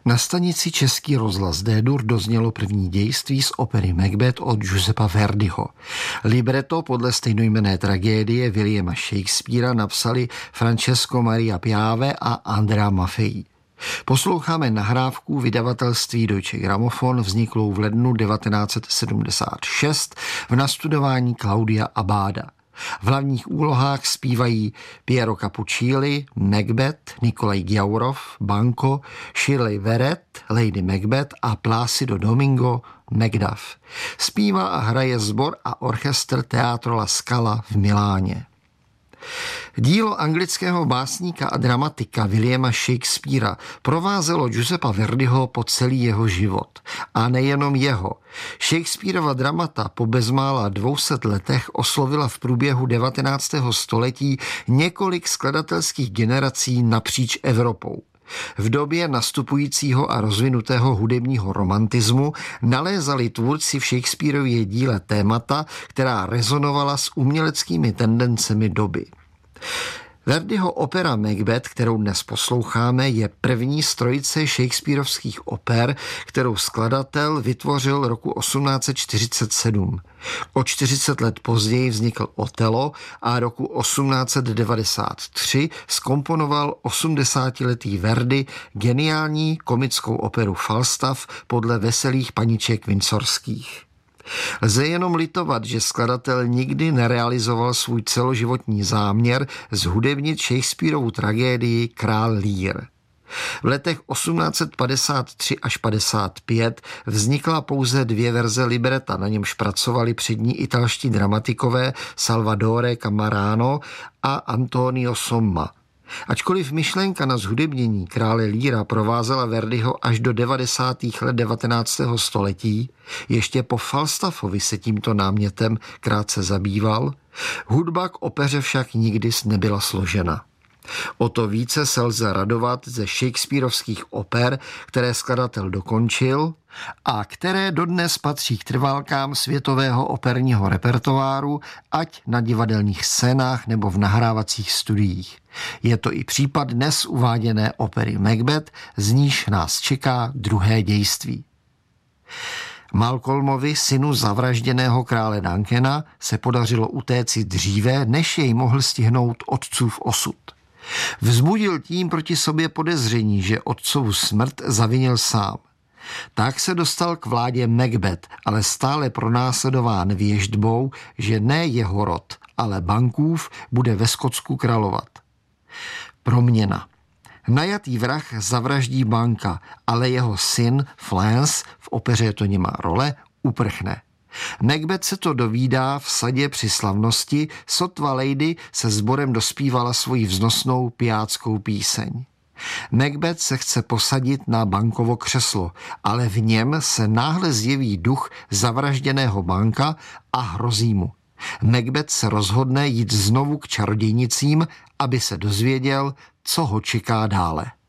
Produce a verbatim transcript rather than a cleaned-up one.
Na stanici Český rozhlas D-dur doznělo první dějství z opery Macbeth od Giuseppa Verdiho. Libreto podle stejnojmenné tragédie Williama Shakespearea napsali Francesco Maria Piave a Andrea Maffei. Posloucháme nahrávku vydavatelství Deutsche Grammophon vzniklou v lednu devatenáct set sedmdesát šest v nastudování Claudia Abbada. V hlavních úlohách zpívají Piero Capuccilli, Macbeth, Nikolaj Gjaurov, Banco, Shirley Verrett, Lady Macbeth a Plácido Domingo, Macduff. Zpívá a hraje sbor a orchestr Teatro La Scala v Miláně. Dílo anglického básníka a dramatika Williama Shakespearea provázelo Giuseppa Verdiho po celý jeho život. A nejenom jeho. Shakespearova dramata po bezmála dvou set letech oslovila v průběhu devatenáctého století několik skladatelských generací napříč Evropou. V době nastupujícího a rozvinutého hudebního romantismu nalézali tvůrci v Shakespearově díle témata, která rezonovala s uměleckými tendencemi doby. Verdiho opera Macbeth, kterou dnes posloucháme, je první z trojice shakespearovských oper, kterou skladatel vytvořil roku osmnáct set čtyřicet sedm. O čtyřicet let později vznikl Othello a roku osmnáct set devadesát tři zkomponoval osmdesátiletý Verdi geniální komickou operu Falstaff podle Veselých paniček Windsorských. Lze jenom litovat, že skladatel nikdy nerealizoval svůj celoživotní záměr zhudebnit Shakespearovu tragédii Král Lear. V letech osmnáct set padesát tři až padesát pět vznikla pouze dvě verze libreta, na němž pracovali přední italští dramatikové Salvatore Camarano a Antonio Somma. Ačkoliv myšlenka na zhudebnění Krále Leara provázela Verdiho až do devadesátých let devatenáctého století, ještě po Falstaffovi se tímto námětem krátce zabýval, hudba k opeře však nikdy nebyla složena. O to více se lze radovat ze shakespearovských oper, které skladatel dokončil a které dodnes patří k trvalkám světového operního repertoáru, ať na divadelních scénách nebo v nahrávacích studiích. Je to i případ dnes uváděné opery Macbeth, z níž nás čeká druhé dějství. Malcolmovi, synu zavražděného krále Duncana, se podařilo utéci dříve, než jej mohl stihnout otcův osud. Vzbudil tím proti sobě podezření, že otcovu smrt zavinil sám. Tak se dostal k vládě Macbeth, ale stále pronásledován věštbou, že ne jeho rod, ale Bankův bude ve Skotsku královat. Proměna. Najatý vrah zavraždí Banka, ale jeho syn Flance, v opeře to nemá role, uprchne. Macbeth se to dovídá v sadě při slavnosti, sotva lady se sborem dospívala svoji vznosnou pijáckou píseň. Macbeth se chce posadit na Bankovo křeslo, ale v něm se náhle zjeví duch zavražděného Banka a hrozí mu. Macbeth se rozhodne jít znovu k čarodějnicím, aby se dozvěděl, co ho čeká dále.